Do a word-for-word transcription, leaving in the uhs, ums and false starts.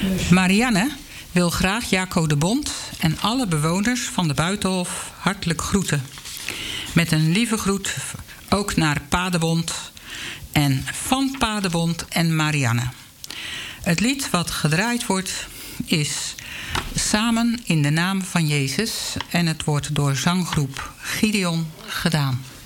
Marianne wil graag Jaco de Bond en alle bewoners van de Buitenhof hartelijk groeten. Met een lieve groet ook naar Padenbond en van Padenbond en Marianne. Het lied wat gedraaid wordt is Samen in de naam van Jezus en het wordt door zanggroep Gideon gedaan.